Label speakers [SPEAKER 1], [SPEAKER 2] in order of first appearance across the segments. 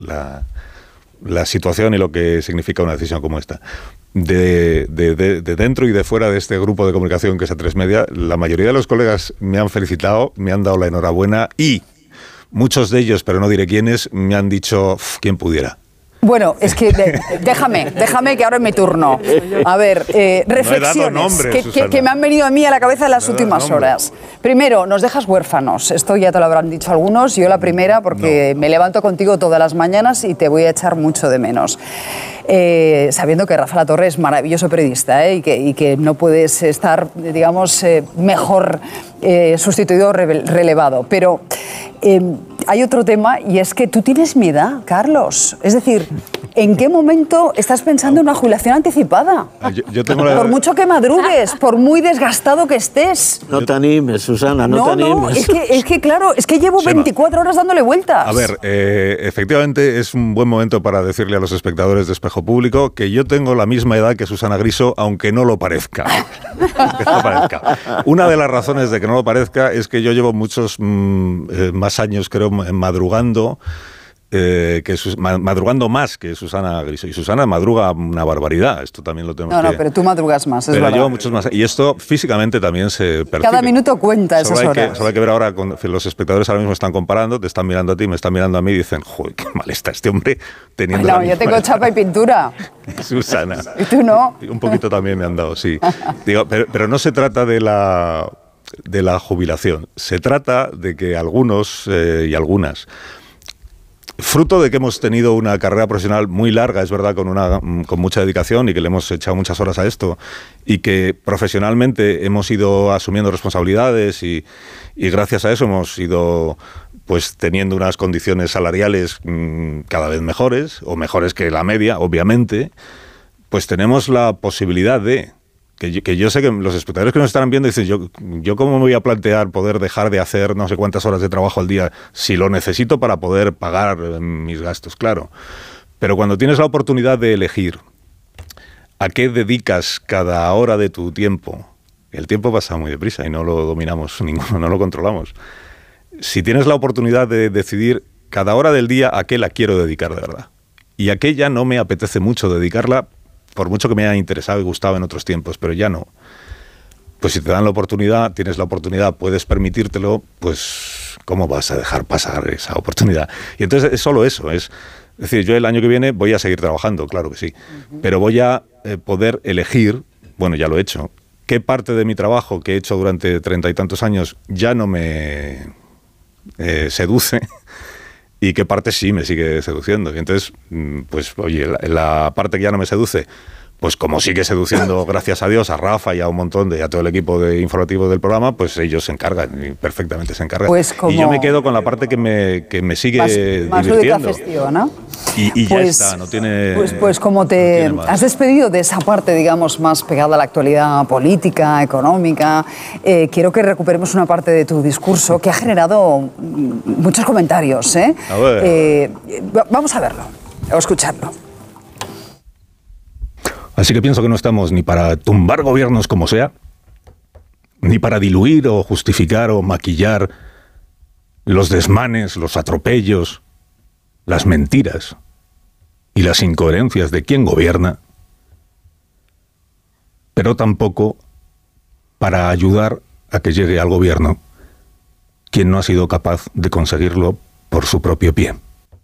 [SPEAKER 1] la situación y lo que significa una decisión como esta. De dentro y de fuera de este grupo de comunicación que es A3 Media, la mayoría de los colegas me han felicitado, me han dado la enhorabuena y muchos de ellos, pero no diré quiénes, me han dicho, ¿quién pudiera?
[SPEAKER 2] Bueno, es que déjame que ahora es mi turno. A ver, reflexiones
[SPEAKER 1] nombre,
[SPEAKER 2] que me han venido a mí a la cabeza en las últimas horas. Primero, nos dejas huérfanos. Esto ya te lo habrán dicho algunos. Yo la primera, porque me levanto contigo todas las mañanas y te voy a echar mucho de menos. Sabiendo que Rafa Latorre es maravilloso periodista, y que no puedes estar, digamos, mejor sustituido o relevado. Pero hay otro tema, y es que tú tienes mi edad, Carlos. Es decir, ¿en qué momento estás pensando en una jubilación anticipada?
[SPEAKER 1] Yo tengo
[SPEAKER 2] por mucho que madrugues, por muy desgastado que estés.
[SPEAKER 3] No te animes, Susana, no te animes.
[SPEAKER 2] Es que claro, es que llevo 24 horas dándole vueltas.
[SPEAKER 1] A ver, efectivamente es un buen momento para decirle a los espectadores de Espejo Público que yo tengo la misma edad que Susana Griso, aunque no lo parezca. Una de las razones de que no lo parezca es que yo llevo muchos más años, creo, madrugando, madrugando más que Susana Griso. Y Susana madruga una barbaridad, esto también lo tenemos que...
[SPEAKER 2] No, pero tú madrugas más, es
[SPEAKER 1] pero
[SPEAKER 2] verdad.
[SPEAKER 1] llevo muchos más, y esto físicamente también se percibe.
[SPEAKER 2] Cada minuto cuenta esas horas.
[SPEAKER 1] Solo hay que ver ahora, los espectadores ahora mismo están comparando, te están mirando a ti, me están mirando a mí y dicen, joder, qué mal está este hombre teniendo la misma
[SPEAKER 2] yo tengo
[SPEAKER 1] edad.
[SPEAKER 2] chapa y pintura.
[SPEAKER 1] Susana.
[SPEAKER 2] ¿Y tú no?
[SPEAKER 1] Un poquito también me han dado, sí. Digo, pero no se trata de la jubilación, se trata de que algunos y algunas, fruto de que hemos tenido una carrera profesional muy larga, es verdad, con mucha dedicación y que le hemos echado muchas horas a esto, y que profesionalmente hemos ido asumiendo responsabilidades y gracias a eso hemos ido pues teniendo unas condiciones salariales cada vez mejores, o mejores que la media, obviamente, pues tenemos la posibilidad de... Que yo sé que los espectadores que nos estarán viendo dicen, yo cómo me voy a plantear poder dejar de hacer no sé cuántas horas de trabajo al día si lo necesito para poder pagar mis gastos, claro. Pero cuando tienes la oportunidad de elegir a qué dedicas cada hora de tu tiempo, el tiempo pasa muy deprisa y no lo dominamos ninguno, no lo controlamos. Si tienes la oportunidad de decidir cada hora del día a qué la quiero dedicar de verdad, y a qué ya no me apetece mucho dedicarla, por mucho que me haya interesado y gustado en otros tiempos, pero ya no. Pues si te dan la oportunidad, tienes la oportunidad, puedes permitírtelo, pues ¿cómo vas a dejar pasar esa oportunidad? Y entonces es solo eso, es decir, yo el año que viene voy a seguir trabajando, claro que sí, pero voy a poder elegir, bueno, ya lo he hecho, qué parte de mi trabajo que he hecho durante 30 y tantos años ya no me seduce, y qué parte sí me sigue seduciendo. Y entonces, pues oye, la parte que ya no me seduce, pues como sigue seduciendo, gracias a Dios, a Rafa y a un montón a todo el equipo de informativo del programa, pues ellos se encargan, y perfectamente se encargan.
[SPEAKER 2] Pues
[SPEAKER 1] y yo me quedo con la parte que me sigue
[SPEAKER 2] más
[SPEAKER 1] divirtiendo.
[SPEAKER 2] Festiva, ¿no?
[SPEAKER 1] Y ya está, no tiene...
[SPEAKER 2] Pues como te has despedido de esa parte, digamos, más pegada a la actualidad política, económica, quiero que recuperemos una parte de tu discurso que ha generado muchos comentarios, ¿eh?
[SPEAKER 1] A ver.
[SPEAKER 2] Vamos a verlo, o escucharlo.
[SPEAKER 1] Así que pienso que no estamos ni para tumbar gobiernos como sea, ni para diluir o justificar o maquillar los desmanes, los atropellos, las mentiras y las incoherencias de quien gobierna, pero tampoco para ayudar a que llegue al gobierno quien no ha sido capaz de conseguirlo por su propio pie.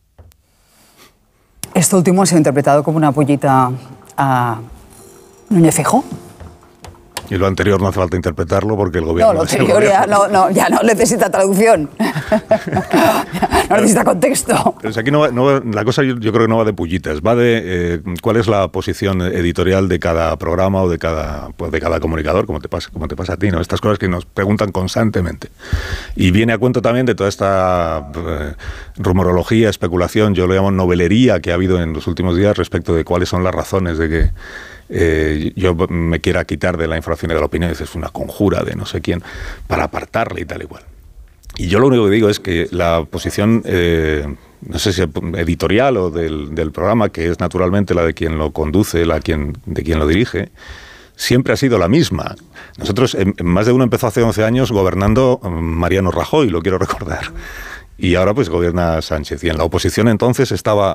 [SPEAKER 2] Esto último ha sido interpretado como una pollita a Núñez Feijóo.
[SPEAKER 1] Y lo anterior no hace falta interpretarlo porque el gobierno...
[SPEAKER 2] No, lo anterior ya no necesita traducción. No necesita contexto.
[SPEAKER 1] Pero aquí la cosa yo creo que no va de pullitas, va de cuál es la posición editorial de cada programa o de cada comunicador, como te pasa a ti, ¿no? Estas cosas que nos preguntan constantemente. Y viene a cuento también de toda esta rumorología, especulación, yo lo llamo novelería que ha habido en los últimos días respecto de cuáles son las razones de que yo me quiera quitar de la información y de la opinión. Es una conjura de no sé quién para apartarle y tal y cual. Y yo lo único que digo es que la posición, no sé si editorial o del programa, que es naturalmente la de quien lo conduce, de quien lo dirige, siempre ha sido la misma. Nosotros, en más de uno empezó hace 11 años gobernando Mariano Rajoy, lo quiero recordar. Y ahora pues gobierna Sánchez. Y en la oposición entonces estaba